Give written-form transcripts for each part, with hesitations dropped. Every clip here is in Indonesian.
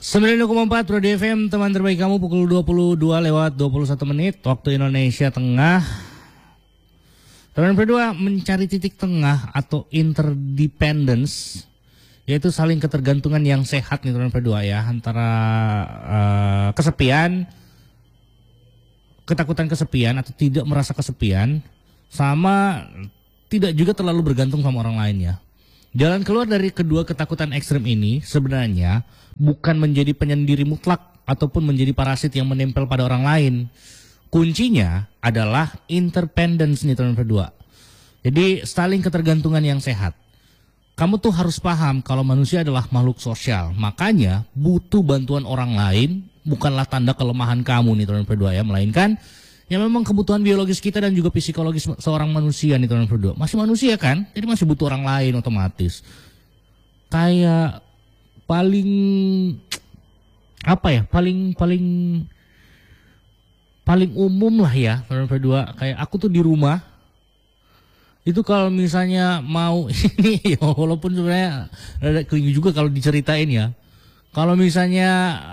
90,4 Prodi FM, teman terbaik kamu, pukul 22:21 waktu Indonesia Tengah. Teman berdua mencari titik tengah atau interdependence, yaitu saling ketergantungan yang sehat nih teman berdua ya, antara kesepian, ketakutan kesepian atau tidak merasa kesepian, sama tidak juga terlalu bergantung sama orang lain ya. Jalan keluar dari kedua ketakutan ekstrim ini sebenarnya bukan menjadi penyendiri mutlak ataupun menjadi parasit yang menempel pada orang lain. Kuncinya adalah interdependence nih teman berdua. Jadi saling ketergantungan yang sehat. Kamu tuh harus paham kalau manusia adalah makhluk sosial. Makanya butuh bantuan orang lain bukanlah tanda kelemahan kamu nih teman berdua ya, melainkan ya memang kebutuhan biologis kita dan juga psikologis seorang manusia nih teman berdua. Masih manusia kan, jadi masih butuh orang lain otomatis. Kayak paling apa ya, paling umum lah ya teman berdua. Kayak aku tuh di rumah itu kalau misalnya mau ini ya, walaupun sebenarnya ada klingi juga kalau diceritain ya. Kalau misalnya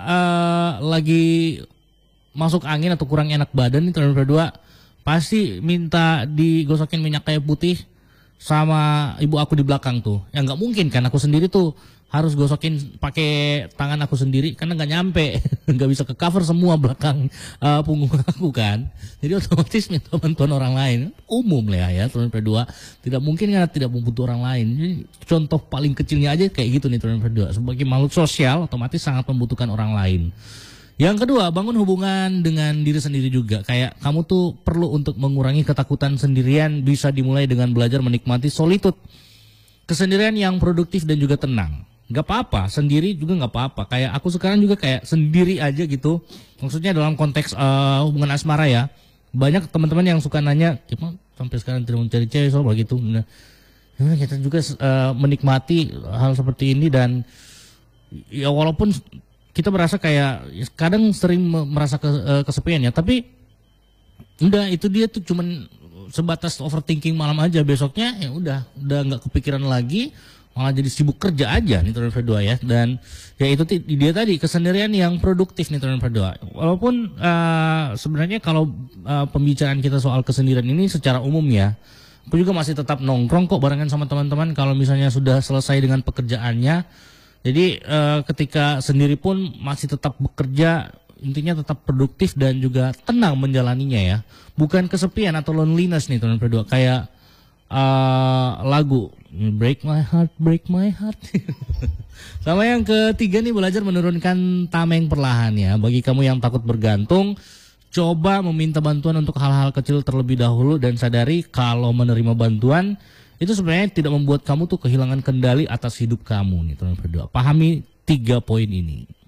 lagi masuk angin atau kurang enak badan nih teman berdua, pasti minta digosokin minyak kayu putih sama ibu aku di belakang tuh. Ya nggak mungkin kan, aku sendiri tuh harus gosokin pakai tangan aku sendiri karena nggak nyampe, nggak bisa ke cover semua belakang punggung aku kan. Jadi otomatis minta bantuan orang lain, umum lah ya teman berdua. Tidak mungkin karena tidak membutuhkan orang lain. Jadi contoh paling kecilnya aja kayak gitu nih teman berdua. Sebagai makhluk sosial otomatis sangat membutuhkan orang lain. Yang kedua, bangun hubungan dengan diri sendiri juga. Kayak kamu tuh perlu untuk mengurangi ketakutan sendirian, bisa dimulai dengan belajar menikmati solitude. Kesendirian yang produktif dan juga tenang. Gak apa-apa, sendiri juga gak apa-apa. Kayak aku sekarang juga kayak sendiri aja gitu. Maksudnya dalam konteks hubungan asmara ya. Banyak teman-teman yang suka nanya, gimana sampai sekarang tidak mencari cewek soal begitu. Nah, kita juga menikmati hal seperti ini dan ya walaupun kita merasa kayak kadang sering merasa kesepian ya, tapi udah itu dia tuh cuman sebatas overthinking malam aja, besoknya ya udah nggak kepikiran lagi, malah jadi sibuk kerja aja nih teman berdua ya. Dan ya itu dia tadi, kesendirian yang produktif nih teman berdua. Walaupun sebenarnya kalau pembicaraan kita soal kesendirian ini secara umum ya, aku juga masih tetap nongkrong kok barengan sama teman-teman kalau misalnya sudah selesai dengan pekerjaannya. Jadi ketika sendiri pun masih tetap bekerja, intinya tetap produktif dan juga tenang menjalaninya ya. Bukan kesepian atau loneliness nih teman berdua. Kayak lagu Break My Heart, Break My Heart. Sama yang ketiga nih, belajar menurunkan tameng perlahan ya. Bagi kamu yang takut bergantung, coba meminta bantuan untuk hal-hal kecil terlebih dahulu dan sadari kalau menerima bantuan itu sebenarnya tidak membuat kamu tuh kehilangan kendali atas hidup kamu nih teman berdua. Pahami 3 poin ini.